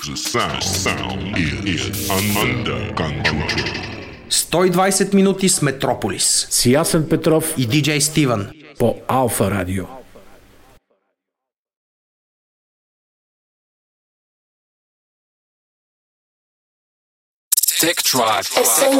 The sound is under control. 120 минути с Метрополис. С Ясен Петров и диджей Стивън по Алфа Радио. Tech Drive.